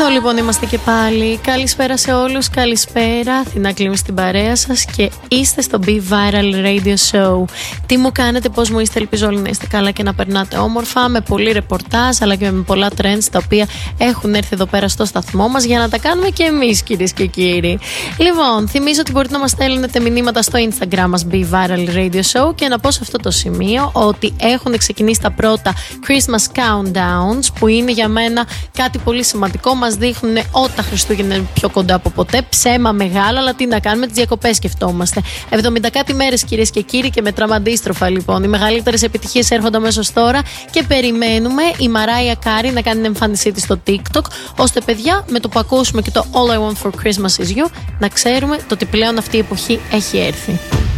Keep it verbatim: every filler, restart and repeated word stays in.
Εδώ λοιπόν είμαστε και πάλι. Καλησπέρα σε όλους, καλησπέρα. Αθηνά Κλίμη στην παρέα σας και είστε στο Be Viral Radio Show. Τι μου κάνετε, πώς μου είστε, ελπίζω όλοι να είστε καλά και να περνάτε όμορφα, με πολύ ρεπορτάζ αλλά και με πολλά trends τα οποία έχουν έρθει εδώ πέρα στο σταθμό μας για να τα κάνουμε και εμείς, κυρίες και κύριοι. Λοιπόν, θυμίζω ότι μπορείτε να μας στέλνετε μηνύματα στο Instagram μας Be Viral Radio Show και να πω σε αυτό το σημείο ότι έχουν ξεκινήσει τα πρώτα Christmas Countdowns που είναι για μένα κάτι πολύ σημαντικό. Μας δείχνουν ότι τα Χριστούγεννα είναι πιο κοντά από ποτέ. Ψέμα μεγάλα, αλλά τι να κάνουμε, τις διακοπές σκεφτόμαστε. εβδομήντα κάτι μέρες, κυρίες και κύριοι, και μετράμε αντίστροφα λοιπόν. Οι μεγαλύτερες επιτυχίες έρχονται αμέσως τώρα και περιμένουμε η Μαράια Κάρι να κάνει την εμφάνισή της στο TikTok, ώστε παιδιά με το που ακούσουμε και το All I Want for Christmas is You να ξέρουμε το ότι πλέον αυτή η εποχή έχει έρθει.